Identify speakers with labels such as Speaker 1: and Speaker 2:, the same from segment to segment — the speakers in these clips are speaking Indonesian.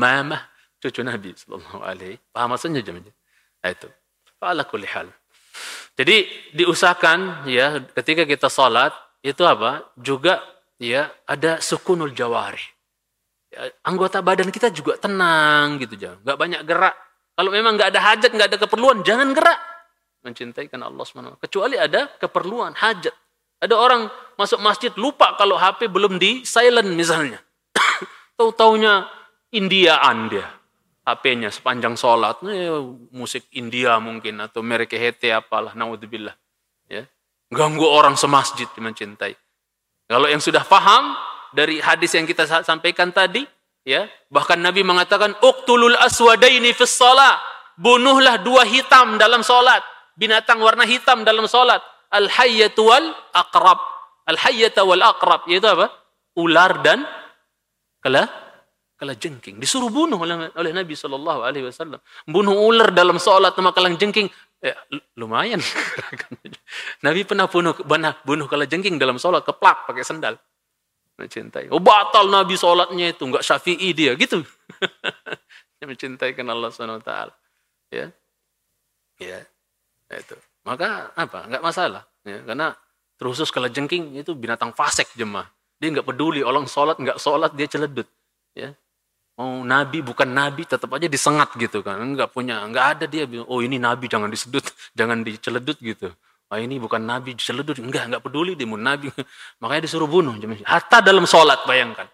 Speaker 1: Mamah, cucu Nabi sallallahu alaihi. Paham maksudnya jemaah? Nah, itu. Fa'ala kulli hal. Jadi diusahakan ya ketika kita salat itu apa? Juga ya ada sukunul jawarih. Ya, anggota badan kita juga tenang gitu jangan. Enggak banyak gerak. Kalau memang enggak ada hajat, enggak ada keperluan, jangan gerak. Mencintai karena Allah SWT. Kecuali ada keperluan, hajat. Ada orang masuk masjid lupa kalau HP belum di silent misalnya. Tahu-taunya Indiaan dia. HP-nya sepanjang sholat. Musik India mungkin. Atau merek HT apalah. Naudzubillah. Ya. Ganggu orang semasjid mencintai. Kalau yang sudah paham dari hadis yang kita sampaikan tadi. Ya, bahkan Nabi mengatakan, uqtulul aswadaini fis shalah. Bunuhlah dua hitam dalam sholat. Binatang warna hitam dalam sholat. Al-hayyatu wal aqrab. Al-hayyata wal aqrab. Yaitu apa? Ular dan kalajengking. Disuruh bunuh oleh Nabi SAW. Bunuh ular dalam sholat sama kalajengking. Ya, lumayan. Nabi pernah bunuh kalajengking dalam sholat. Keplak pakai sendal. Mencintai. Oh batal Nabi sholatnya itu. Enggak syafi'i dia. Gitu. Dia mencintai karena Allah SWT. Ya. Ya. Itu. Maka apa? Enggak masalah. Ya, karena terkhusus kalajengking itu binatang fasik jemaah. Dia enggak peduli orang sholat, enggak sholat, dia celedut. Ya. Mau nabi bukan nabi tetap aja disengat gitu kan. Enggak ada dia bilang, oh ini nabi jangan disedut, jangan diceledut gitu. Oh ini bukan nabi diceledut, enggak peduli dia mau nabi. Makanya disuruh bunuh. Hatta dalam sholat bayangkan.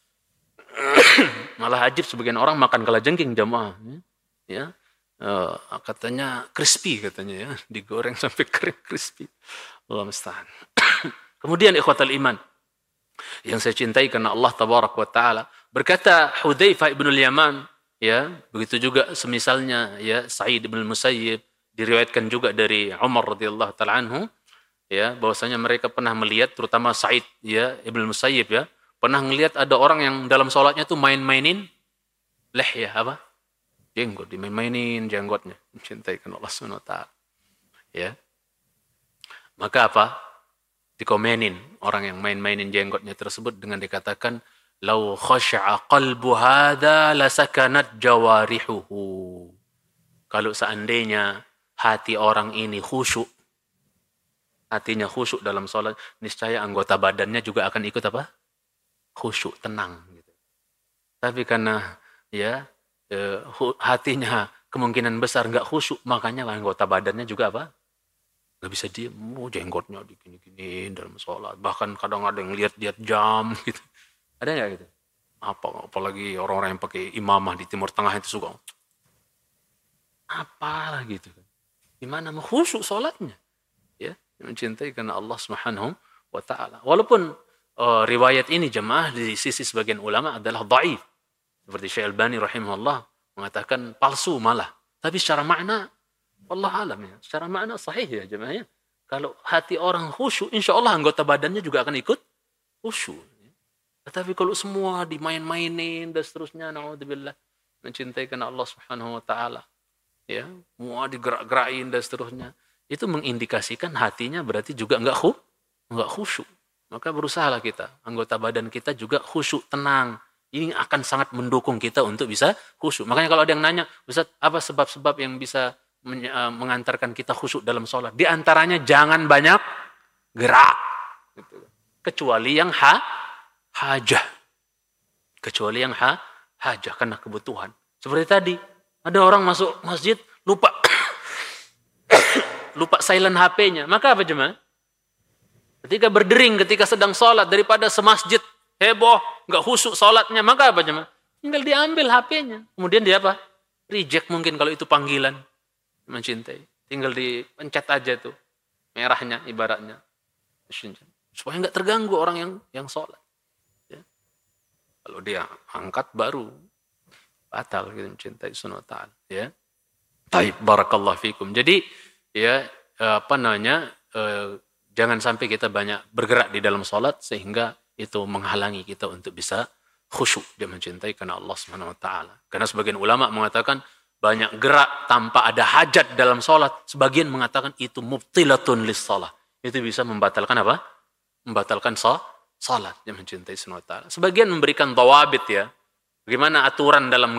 Speaker 1: Malah ajib sebagian orang makan kalajengking jemaah. Ya. Katanya crispy katanya ya, digoreng sampai kering crispy. Allah musta'an. Kemudian ikhwatal iman yang saya cintai karena Allah tabarak wa taala, berkata Hudzaifah ibn al-Yaman, ya, begitu juga semisalnya ya Sa'id ibn al-Musayyib, diriwayatkan juga dari Umar radhiyallahu taala anhu, ya, bahwasanya mereka pernah melihat, terutama Sa'id ya ibn al-Musayyib ya, pernah melihat ada orang yang dalam sholatnya tuh main-mainin lehyah apa? Jenggot, dimain-mainin jenggotnya. Mencintai karena Allah SWT. Ya. Maka apa? Dikomenin orang yang main-mainin jenggotnya tersebut dengan dikatakan, "Lau khasha'a qalbu hadza lasakanat jawarihuhu." Kalau seandainya hati orang ini khusyuk, hatinya khusyuk dalam sholat, niscaya anggota badannya juga akan ikut apa? Khusyuk, tenang. Gitu. Tapi karena ya hatinya kemungkinan besar nggak khusyuk, makanya anggota badannya juga apa? Nggak bisa diem, jenggotnya digini-giniin dalam sholat. Bahkan kadang ada yang lihat-lihat jam gitu. Ada nggak gitu? Apalagi orang-orang yang pakai imamah di Timur Tengah itu suka apalah gitu. Gimana mau khusyuk sholatnya? Ya, mencintai karena Allah Subhanahu wa taala. Walaupun riwayat ini jemaah di sisi sebagian ulama adalah dhaif. Seperti Syekh Albani rahimahullah mengatakan palsu malah. Tapi secara makna, Allah alam ya. Secara makna sahih ya jemaah ya. Kalau hati orang khusyuk, insya Allah anggota badannya juga akan ikut khusyuk. Tetapi kalau semua dimain-mainin dan seterusnya, na'udzubillah, mencintai karena Allah Subhanahu wa taala. Ya, semua digerak-gerakin dan seterusnya. Itu mengindikasikan hatinya berarti juga enggak khusyuk. Maka berusahalah kita, anggota badan kita juga khusyuk, tenang. Ini akan sangat mendukung kita untuk bisa khusyuk. Makanya kalau ada yang nanya, Ustaz, apa sebab-sebab yang bisa mengantarkan kita khusyuk dalam sholat? Di antaranya jangan banyak gerak. Kecuali yang hajah. Kecuali yang hajah karena kebutuhan. Seperti tadi, ada orang masuk masjid lupa silent HP-nya. Maka apa jemaah? Ketika berdering, ketika sedang sholat, daripada semasjid heboh, nggak khusyuk sholatnya, maka apa jemaah? Tinggal diambil HP-nya. Kemudian dia apa? Reject mungkin kalau itu panggilan. Mencintai. Tinggal dipencet aja tuh. Merahnya ibaratnya. Supaya nggak terganggu orang yang sholat. Ya. Kalau dia angkat baru batal gitu, mencintai sunnah ta'ala. Ya. Taib, barakallahu fikum. Jadi ya jangan sampai kita banyak bergerak di dalam sholat sehingga itu menghalangi kita untuk bisa khusyuk dia mencintai karena Allah Subhanahu wa taala. Karena sebagian ulama mengatakan banyak gerak tanpa ada hajat dalam sholat. Sebagian mengatakan itu mubtilatun lis shalah. Itu bisa membatalkan apa? Membatalkan sholat dia mencintai Subhanahu wa taala. Sebagian memberikan dhawabit ya. Bagaimana aturan dalam